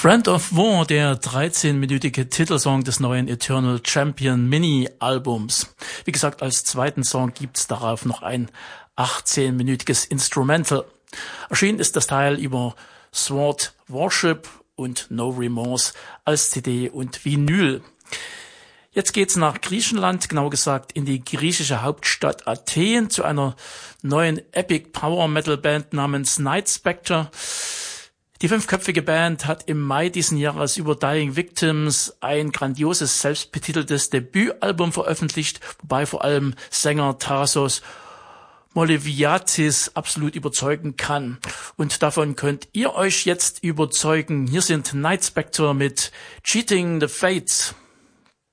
Friend of War, der 13-minütige Titelsong des neuen Eternal Champion Mini-Albums. Wie gesagt, als zweiten Song gibt's darauf noch ein 18-minütiges Instrumental. Erschienen ist das Teil über Sword Worship und No Remorse als CD und Vinyl. Jetzt geht's nach Griechenland, genauer gesagt in die griechische Hauptstadt Athen zu einer neuen Epic Power Metal Band namens Night Spectre. Die fünfköpfige Band hat im Mai diesen Jahres über Dying Victims ein grandioses, selbstbetiteltes Debütalbum veröffentlicht, wobei vor allem Sänger Tarasos Moliviatis absolut überzeugen kann. Und davon könnt ihr euch jetzt überzeugen. Hier sind Night Spectre mit Cheating the Fates.